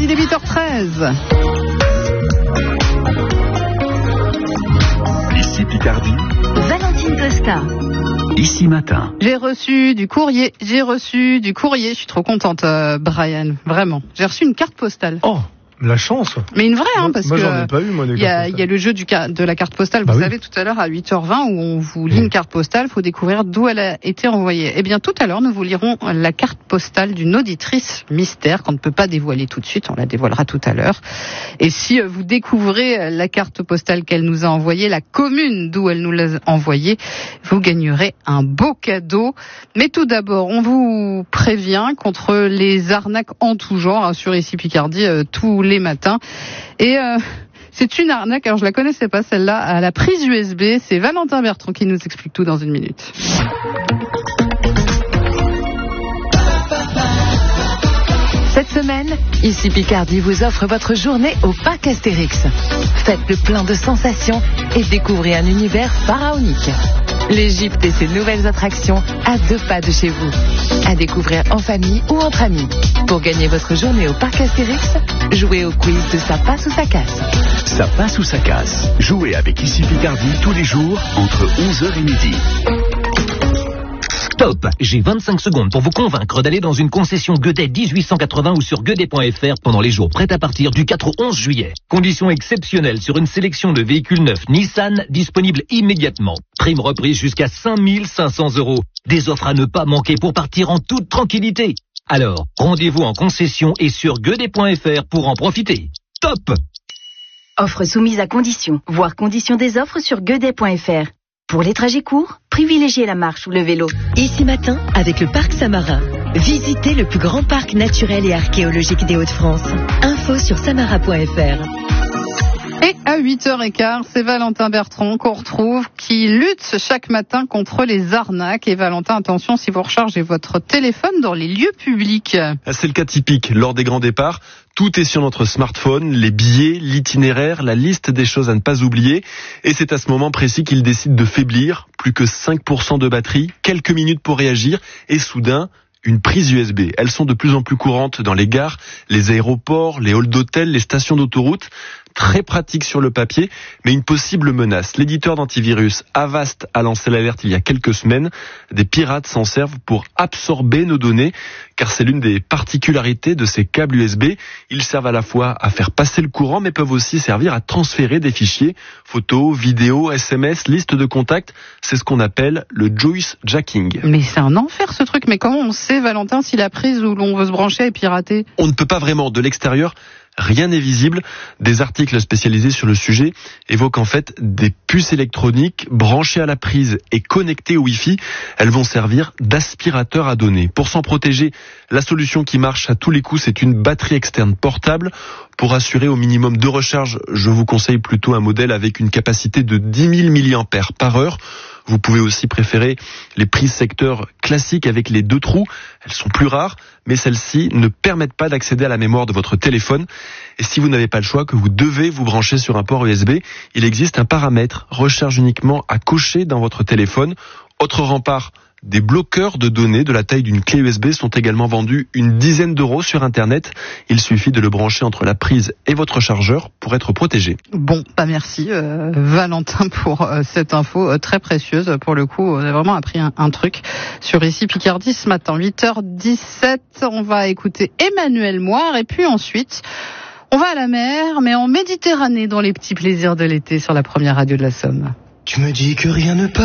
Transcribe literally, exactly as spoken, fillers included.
il est huit heures treize. Ici Picardie. Valentine Costa. Ici Matin. J'ai reçu du courrier, j'ai reçu du courrier. Je suis trop contente, euh, Brian, vraiment. J'ai reçu une carte postale. Oh, la chance. Mais une vraie, hein, parce moi, que j'en ai pas eu, moi, des il y, cartes y a le jeu du ca- de la carte postale, vous bah savez, oui. tout à l'heure à huit heures vingt, où on vous lit mmh. une carte postale, il faut découvrir d'où elle a été envoyée. Eh bien, tout à l'heure, nous vous lirons la carte postale d'une auditrice mystère qu'on ne peut pas dévoiler tout de suite, on la dévoilera tout à l'heure. Et si euh, vous découvrez la carte postale qu'elle nous a envoyée, la commune d'où elle nous l'a envoyée, vous gagnerez un beau cadeau. Mais tout d'abord, on vous prévient contre les arnaques en tout genre, hein, sur Ici Picardie, euh, tous les matins. Et euh, c'est une arnaque, alors je la connaissais pas celle-là, à la prise U S B. C'est Valentin Bertrand qui nous explique tout dans une minute. Cette semaine, Ici Picardie vous offre votre journée au parc Astérix. Faites le plein de sensations et découvrez un univers pharaonique. L'Égypte et ses nouvelles attractions à deux pas de chez vous. À découvrir en famille ou entre amis. Pour gagner votre journée au parc Astérix, jouez au quiz de Ça passe ou ça casse. Ça passe ou ça casse. Jouez avec Ici Picardie tous les jours entre onze heures et midi. Stop! J'ai vingt-cinq secondes pour vous convaincre d'aller dans une concession Guedet dix-huit cent quatre-vingts ou sur guedet point f r pendant les jours prêts à partir du quatre au onze juillet. Conditions exceptionnelles sur une sélection de véhicules neufs Nissan disponibles immédiatement. Prime reprise jusqu'à cinq mille cinq cents euros. Des offres à ne pas manquer pour partir en toute tranquillité. Alors, rendez-vous en concession et sur guedet point f r pour en profiter. Top! Offre soumise à conditions. Voir conditions des offres sur guedet point f r. Pour les trajets courts, privilégiez la marche ou le vélo. Ici Matin, avec le parc Samara. Visitez le plus grand parc naturel et archéologique des Hauts-de-France. Info sur samara point f r. Et à huit heures quinze, c'est Valentin Bertrand qu'on retrouve, qui lutte chaque matin contre les arnaques. Et Valentin, attention, si vous rechargez votre téléphone dans les lieux publics. C'est le cas typique. Lors des grands départs, tout est sur notre smartphone, les billets, l'itinéraire, la liste des choses à ne pas oublier. Et c'est à ce moment précis qu'il décide de faiblir. Plus que cinq pour cent de batterie, quelques minutes pour réagir, et soudain, une prise U S B. Elles sont de plus en plus courantes dans les gares, les aéroports, les halls d'hôtels, les stations d'autoroute. Très pratique sur le papier, mais une possible menace. L'éditeur d'antivirus Avast a lancé l'alerte il y a quelques semaines. Des pirates s'en servent pour absorber nos données, car c'est l'une des particularités de ces câbles U S B. Ils servent à la fois à faire passer le courant, mais peuvent aussi servir à transférer des fichiers, photos, vidéos, S M S, listes de contacts. C'est ce qu'on appelle le Joyce Jacking. Mais c'est un enfer ce truc. Mais comment on sait, Valentin, si la prise où l'on veut se brancher est piratée? On ne peut pas vraiment. De l'extérieur, rien n'est visible. Des articles spécialisés sur le sujet évoquent en fait des puces électroniques branchées à la prise et connectées au Wi-Fi. Elles vont servir d'aspirateur à données. Pour s'en protéger, la solution qui marche à tous les coups, c'est une batterie externe portable. Pour assurer au minimum de recharge, je vous conseille plutôt un modèle avec une capacité de dix mille milliampères par heure. Vous pouvez aussi préférer les prises secteur classiques avec les deux trous. Elles sont plus rares, mais celles-ci ne permettent pas d'accéder à la mémoire de votre téléphone. Et si vous n'avez pas le choix, que vous devez vous brancher sur un port U S B, il existe un paramètre recharge uniquement à cocher dans votre téléphone. Autre rempart, des bloqueurs de données de la taille d'une clé U S B sont également vendus une dizaine d'euros sur Internet. Il suffit de le brancher entre la prise et votre chargeur pour être protégé. Bon, bah merci euh, Valentin pour euh, cette info euh, très précieuse. Pour le coup, on a vraiment appris un, un truc sur Ici Picardie ce matin. huit heures dix-sept, on va écouter Emmanuel Moire et puis ensuite, on va à la mer, mais en Méditerranée, dans les petits plaisirs de l'été sur la première radio de la Somme. Tu me dis que rien ne part.